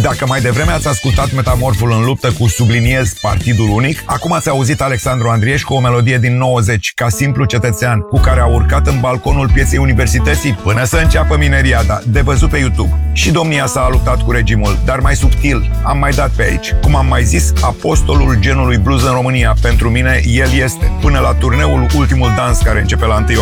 Dacă mai devreme ați ascultat Metamorful în luptă cu, subliniez, Partidul Unic, acum ați auzit Alexandru Andrieș cu o melodie din 90, ca simplu cetățean, cu care a urcat în balconul pieței universității până să înceapă mineriada, de văzut pe YouTube. Și domnia sa a luptat cu regimul, dar mai subtil, am mai dat pe aici. Cum am mai zis, apostolul genului blues în România, pentru mine, el este, până la turneul Ultimul Dans, care începe la 1